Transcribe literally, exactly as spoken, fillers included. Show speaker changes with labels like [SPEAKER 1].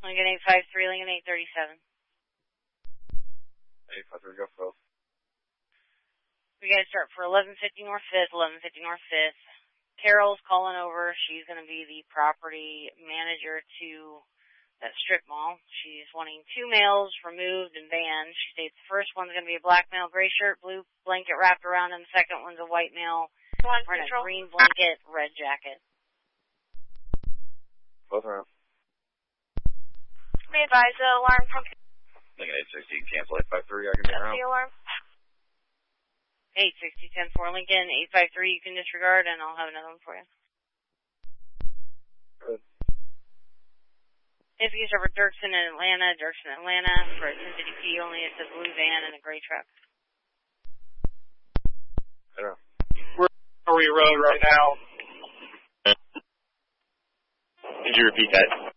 [SPEAKER 1] Lincoln eight five three, Lincoln eight thirty-seven.
[SPEAKER 2] eight five three, go Phil.
[SPEAKER 1] We got to start for eleven fifty North fifth, eleven fifty North fifth. Carol's calling over. She's going to be the property manager to that strip mall. She's wanting two males removed and banned. She states the first one's going to be a black male, gray shirt, blue blanket wrapped around him. The second one's a white male
[SPEAKER 3] One
[SPEAKER 1] wearing
[SPEAKER 3] control.
[SPEAKER 1] a green blanket, red jacket.
[SPEAKER 2] Both around.
[SPEAKER 3] May advise the alarm from
[SPEAKER 2] Lincoln eight sixty, cancel eight five three, I can be around.
[SPEAKER 3] the alarm.
[SPEAKER 1] eight sixty, ten four Lincoln, eight five three you can disregard, and I'll have another one for you.
[SPEAKER 2] Good.
[SPEAKER 1] If you serve Dirksen in Atlanta, Dirksen, Atlanta, for a ten fifty P only, it's a blue van and a gray truck.
[SPEAKER 2] Yeah.
[SPEAKER 4] We're on Arroyo Road right now.
[SPEAKER 5] Could you repeat that?